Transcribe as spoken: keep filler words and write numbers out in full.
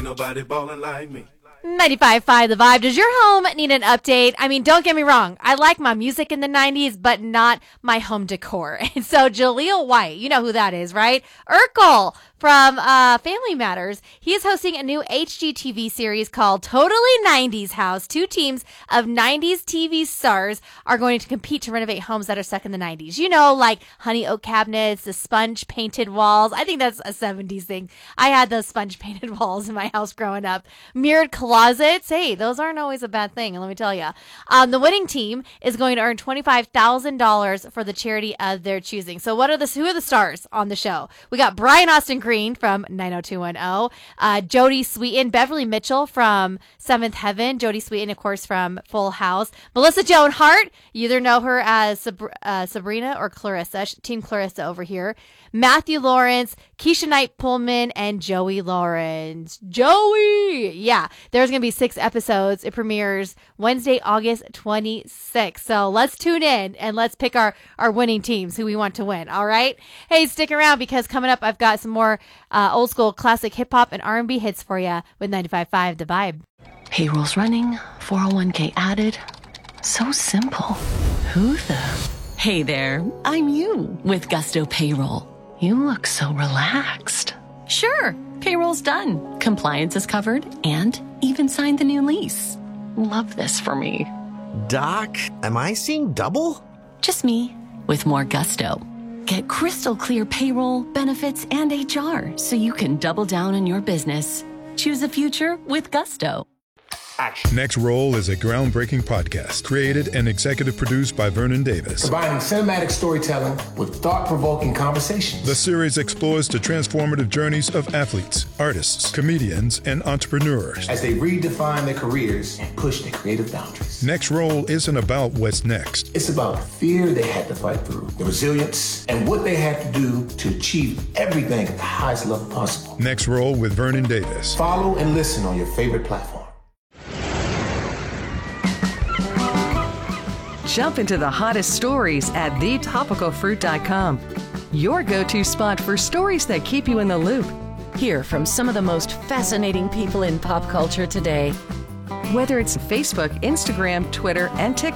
Ain't nobody ballin' like me. ninety-five point five The Vibe. Does your home need an update? I mean, don't get me wrong. I like my music in the nineties, but not my home decor. And so Jaleel White, you know who that is, right? Urkel from uh, Family Matters. He is hosting a new H G T V series called Totally nineties House. Two teams of nineties T V stars are going to compete to renovate homes that are stuck in the nineties. You know, like honey oak cabinets, the sponge painted walls. I think that's a seventies thing. I had those sponge painted walls in my house growing up. Mirrored closets. Hey, those aren't always a bad thing, let me tell you. Um, the winning team is going to earn twenty-five thousand dollars for the charity of their choosing. So what are the, who are the stars on the show? We got Brian Austin Green from nine oh two one oh, uh, Jodie Sweetin, Beverly Mitchell from Seventh Heaven, Jodie Sweetin, of course, from Full House, Melissa Joan Hart, you either know her as Sab- uh, Sabrina or Clarissa, Team Clarissa over here, Matthew Lawrence, Keisha Knight Pullman, and Joey Lawrence. Joey! Yeah, there's going to be six episodes. It premieres Wednesday, August twenty-sixth. So let's tune in and let's pick our, our winning teams, who we want to win, all right? Hey, stick around because coming up, I've got some more uh, old school classic hip hop and R and B hits for you with ninety-five point five The Vibe. Payroll's running, four oh one k added. So simple. Who the? Hey there, I'm you with Gusto Payroll. You look so relaxed. Sure, payroll's done. Compliance is covered and even signed the new lease. Love this for me. Doc, am I seeing double? Just me with more gusto. Get crystal clear payroll, benefits, and H R so you can double down on your business. Choose a future with Gusto. Action. Next Roll is a groundbreaking podcast created and executive produced by Vernon Davis. Combining cinematic storytelling with thought-provoking conversations. The series explores the transformative journeys of athletes, artists, comedians, and entrepreneurs as they redefine their careers and push their creative boundaries. Next Roll isn't about what's next. It's about the fear they had to fight through, the resilience, and what they had to do to achieve everything at the highest level possible. Next Roll with Vernon Davis. Follow and listen on your favorite platform. Jump into the hottest stories at the topical fruit dot com. Your go-to spot for stories that keep you in the loop. Hear from some of the most fascinating people in pop culture today. Whether it's Facebook, Instagram, Twitter, and TikTok.